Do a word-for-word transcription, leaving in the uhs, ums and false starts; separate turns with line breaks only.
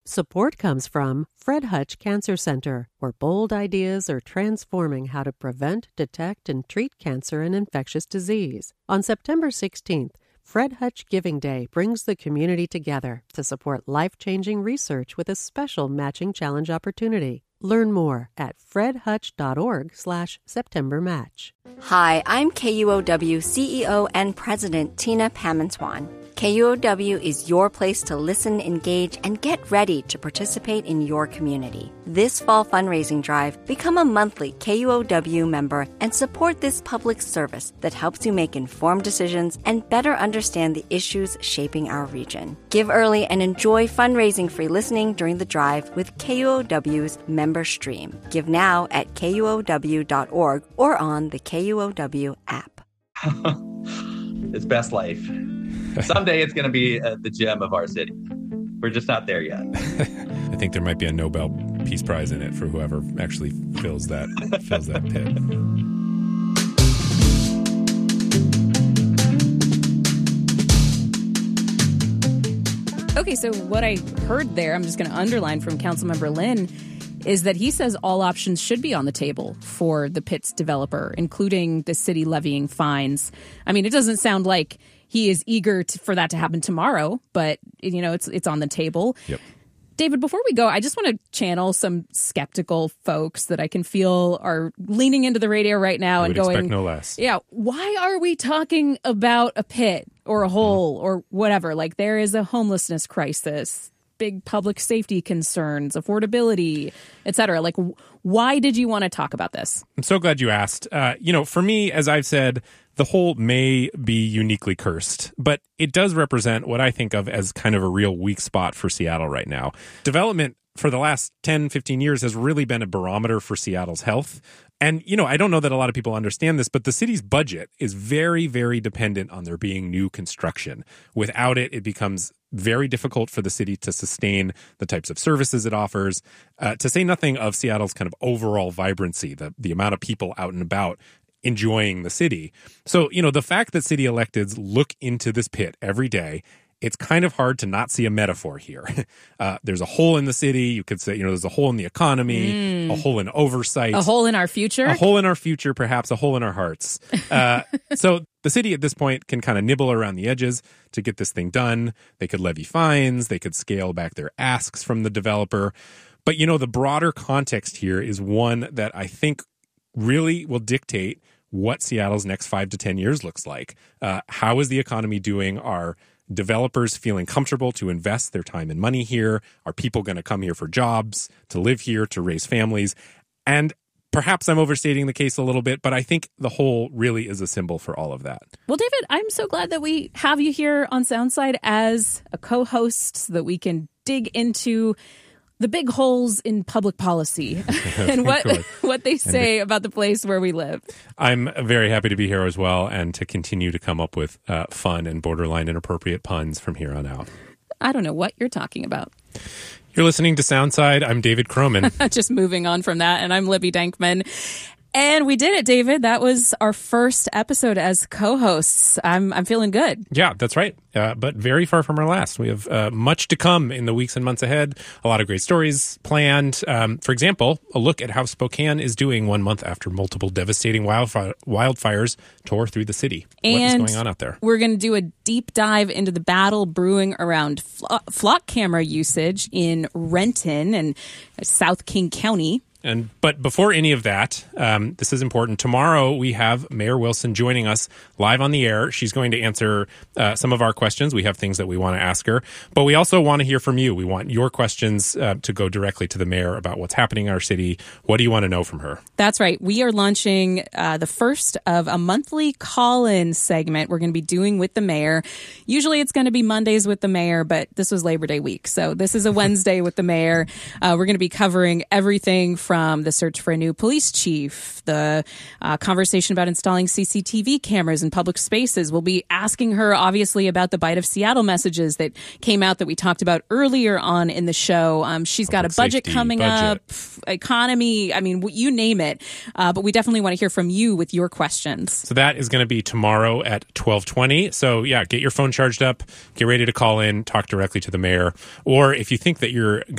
Support comes from Fred Hutch Cancer Center, where bold ideas are transforming how to prevent, detect, and treat cancer and infectious disease. On September sixteenth, Fred Hutch Giving Day brings the community together to support life-changing research with a special matching challenge opportunity. Learn more at fredhutch.org slash September Match.
Hi, I'm K U O W C E O and President Tina Pamenswan. K U O W is your place to listen, engage, and get ready to participate in your community. This fall fundraising drive, become a monthly K U O W member and support this public service that helps you make informed decisions and better understand the issues shaping our region. Give early and enjoy fundraising-free listening during the drive with K U O W's Member Stream. Give now at K U O W dot org or on the K U O W app.
It's best life. Someday it's going to be uh, the gem of our city. We're just not there yet.
I think there might be a Nobel Peace Prize in it for whoever actually fills that fills that pit.
Okay, so what I heard there, I'm just going to underline from Councilmember Lynn, is that he says all options should be on the table for the Pitts developer, including the city levying fines. I mean, it doesn't sound like he is eager to, for that to happen tomorrow, but, you know, it's it's on the table.
Yep.
David, before we go, I just want to channel some skeptical folks that I can feel are leaning into the radio right now
I
and
would
going,
expect no less.
Yeah, why are we talking about a pit or a hole mm-hmm. or whatever? Like, there is a homelessness crisis, big public safety concerns, affordability, et cetera. Like, why did you want to talk about this?
I'm so glad you asked. Uh, you know, for me, as I've said, the hole may be uniquely cursed, but it does represent what I think of as kind of a real weak spot for Seattle right now. Development for the last ten, fifteen years has really been a barometer for Seattle's health. And, you know, I don't know that a lot of people understand this, but the city's budget is very, very dependent on there being new construction. Without it, it becomes very difficult for the city to sustain the types of services it offers, uh, to say nothing of Seattle's kind of overall vibrancy, the, the amount of people out and about enjoying the city. So, you know, the fact that city electeds look into this pit every day, it's kind of hard to not see a metaphor here. Uh, there's a hole in the city. You could say, you know, there's a hole in the economy, mm. a hole in oversight.
A hole in our future?
A hole in our future, perhaps a hole in our hearts. Uh, so the city at this point can kind of nibble around the edges to get this thing done. They could levy fines. They could scale back their asks from the developer. But, you know, the broader context here is one that I think really will dictate what Seattle's next five to ten years looks like. Uh, how is the economy doing? Are developers feeling comfortable to invest their time and money here? Are people going to come here for jobs, to live here, to raise families? And perhaps I'm overstating the case a little bit, but I think the hole really is a symbol for all of that.
Well, David, I'm so glad that we have you here on Soundside as a co-host so that we can dig into the big holes in public policy and what what they say the, about the place where we live.
I'm very happy to be here as well and to continue to come up with uh, fun and borderline inappropriate puns from here on out.
I don't know what you're talking about.
You're listening to Soundside. I'm David Croman.
Just moving on from that, and I'm Libby Dankman. And we did it, David. That was our first episode as co-hosts. I'm I'm feeling good.
Yeah, that's right. Uh, but very far from our last. We have uh, much to come in the weeks and months ahead. A lot of great stories planned. Um, for example, a look at how Spokane is doing one month after multiple devastating wildfire, wildfires tore through the city.
And
what is going on out there?
We're going to do a deep dive into the battle brewing around flo- flock camera usage in Renton and South King County.
And but before any of that, um, this is important. Tomorrow we have Mayor Wilson joining us live on the air. She's going to answer uh, some of our questions. We have things that we want to ask her, but we also want to hear from you. We want your questions uh, to go directly to the mayor about what's happening in our city. What do you want to know from her?
That's right. We are launching uh, the first of a monthly call-in segment we're going to be doing with the mayor. Usually it's going to be Mondays with the mayor, but this was Labor Day week, so this is a Wednesday with the mayor. Uh, we're going to be covering everything from From the search for a new police chief, the uh, conversation about installing C C T V cameras in public spaces. We'll be asking her, obviously, about the Bite of Seattle messages that came out that we talked about earlier on in the show. Um, she's got
public
a budget
safety,
coming
budget.
up, economy, I mean, you name it. Uh, but we definitely want to hear from you with your questions.
So that is going to be tomorrow at twelve twenty. So, yeah, get your phone charged up, get ready to call in, talk directly to the mayor. Or if you think that you're